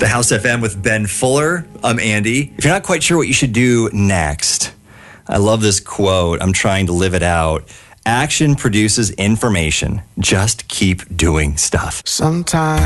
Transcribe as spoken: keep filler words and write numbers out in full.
The House F M with Ben Fuller. I'm Andy. If you're not quite sure what you should do next, I love this quote. I'm trying to live it out. Action produces information. Just keep doing stuff. Sometimes